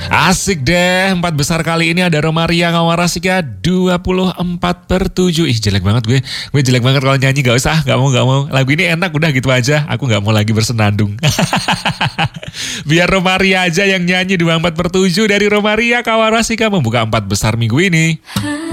Asik deh, 4 besar kali ini ada Romaria Kawarasika 24/7. Ih jelek banget gue jelek banget kalau nyanyi, gak usah, gak mau. Lagu ini enak udah gitu aja, aku gak mau lagi bersenandung. Biar Romaria aja yang nyanyi 24/7 dari Romaria Kawarasika membuka 4 besar minggu ini.